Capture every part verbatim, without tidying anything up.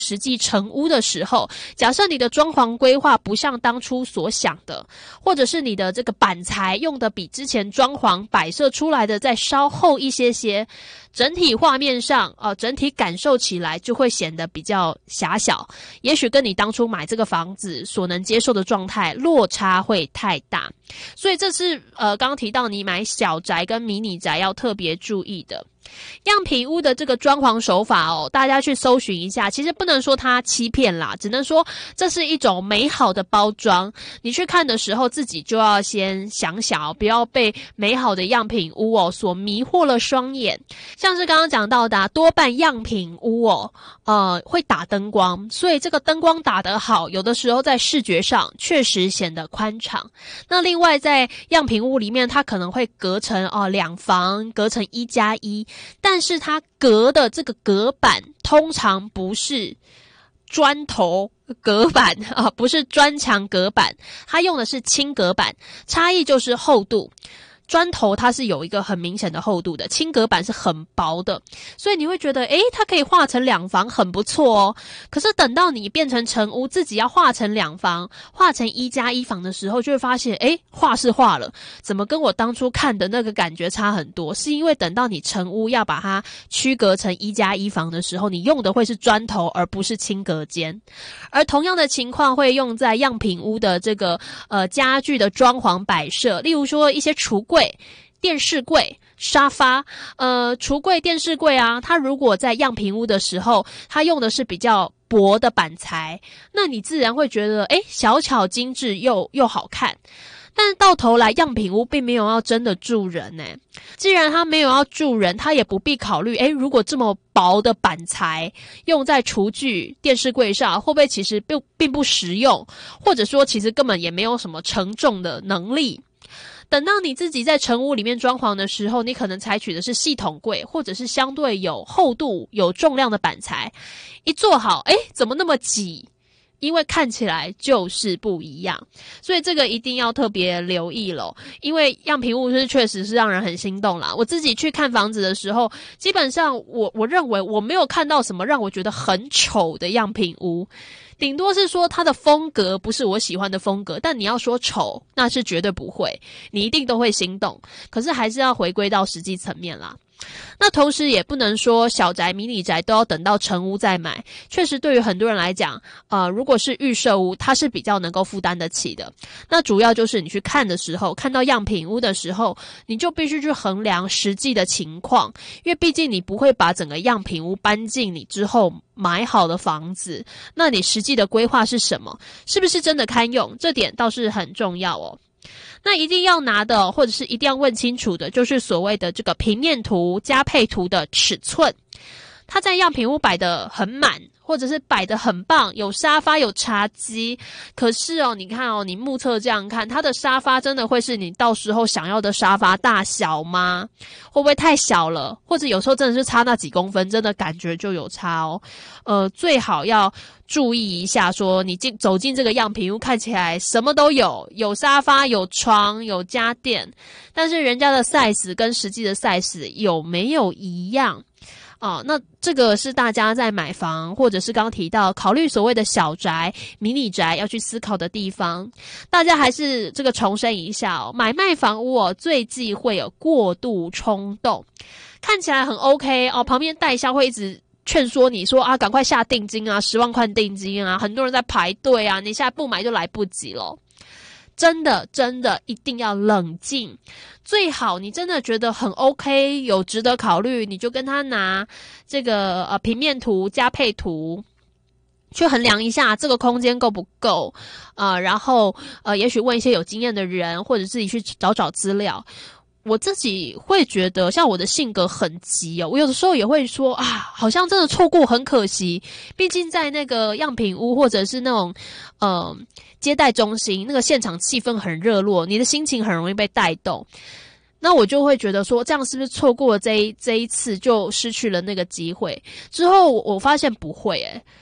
实际成屋的时候，假设你的装潢规划不像当初所想的，或者是你的这个板材用的比之前装潢摆设出来的再稍厚一些些，整体画面上呃，整体感受起来就会显得比较狭小，也许跟你当初买这个房子所能接受的状态落差会太大。所以这是呃刚刚提到你买小宅跟迷你宅要特别注意的。样品屋的这个装潢手法哦，大家去搜寻一下，其实不能说它欺骗啦，只能说这是一种美好的包装。你去看的时候自己就要先想想哦，不要被美好的样品屋哦所迷惑了双眼。像是刚刚讲到的啊，多半样品屋哦呃会打灯光，所以这个灯光打得好，有的时候在视觉上确实显得宽敞。那另外在样品屋里面，它可能会隔成哦两房，隔成一加一，但是它隔的这个隔板通常不是砖头隔板啊，不是砖墙隔板，它用的是轻隔板，差异就是厚度。砖头它是有一个很明显的厚度的，轻隔板是很薄的，所以你会觉得诶它可以画成两房很不错哦。可是等到你变成成屋，自己要画成两房，画成一加一房的时候，就会发现诶画是画了，怎么跟我当初看的那个感觉差很多，是因为等到你成屋要把它区隔成一加一房的时候，你用的会是砖头而不是轻隔间。而同样的情况会用在样品屋的这个呃家具的装潢摆设，例如说一些橱柜、电视柜、沙发，呃，橱柜、电视柜啊，它如果在样品屋的时候，它用的是比较薄的板材，那你自然会觉得，诶，小巧精致又又好看。但是到头来样品屋并没有要真的住人欸，既然它没有要住人，它也不必考虑，诶，如果这么薄的板材用在厨具、电视柜上，会不会其实并并不实用，或者说其实根本也没有什么承重的能力。等到你自己在成屋里面装潢的时候，你可能采取的是系统柜，或者是相对有厚度、有重量的板材，一做好，诶，怎么那么挤？因为看起来就是不一样，所以这个一定要特别留意咯。因为样品屋是确实是让人很心动啦。我自己去看房子的时候，基本上我我认为我没有看到什么让我觉得很丑的样品屋，顶多是说它的风格不是我喜欢的风格，但你要说丑，那是绝对不会，你一定都会心动。可是还是要回归到实际层面啦。那同时也不能说小宅、迷你宅都要等到成屋再买，确实对于很多人来讲，呃，如果是预售屋，它是比较能够负担得起的。那主要就是你去看的时候，看到样品屋的时候，你就必须去衡量实际的情况，因为毕竟你不会把整个样品屋搬进你之后买好的房子，那你实际的规划是什么？是不是真的堪用？这点倒是很重要哦。那一定要拿的，或者是一定要问清楚的，就是所谓的这个平面图、加配图的尺寸。它在样品屋摆得很满，或者是摆得很棒，有沙发有茶几，可是哦你看哦，你目测这样看，它的沙发真的会是你到时候想要的沙发大小吗？会不会太小了？或者有时候真的是差那几公分，真的感觉就有差哦。呃，最好要注意一下，说你进走进这个样品屋，看起来什么都有，有沙发、有床、有家电，但是人家的 size 跟实际的 size 有没有一样？哦，那这个是大家在买房，或者是刚刚提到考虑所谓的小宅、迷你宅要去思考的地方。大家还是这个重申一下哦，买卖房屋哦，最忌讳有过度冲动，看起来很 OK 哦，旁边代销会一直劝说你说啊，赶快下定金啊，十万块定金啊，很多人在排队啊，你现在不买就来不及了。真的真的一定要冷静，最好你真的觉得很 OK， 有值得考虑，你就跟他拿这个呃平面图加配图去衡量一下这个空间够不够，呃，然后呃也许问一些有经验的人，或者自己去找找资料。我自己会觉得，像我的性格很急哦，我有的时候也会说啊，好像真的错过很可惜。毕竟在那个样品屋或者是那种呃接待中心，那个现场气氛很热络，你的心情很容易被带动。那我就会觉得说，这样是不是错过了这一这一次就失去了那个机会？之后我发现不会诶、欸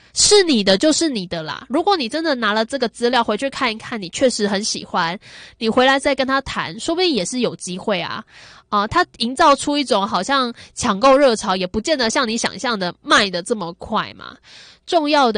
是你的就是你的啦。如果你真的拿了这个资料回去看一看，你确实很喜欢，你回来再跟他谈，说不定也是有机会啊。啊、呃，他营造出一种好像抢购热潮，也不见得像你想象的卖的这么快嘛。重要的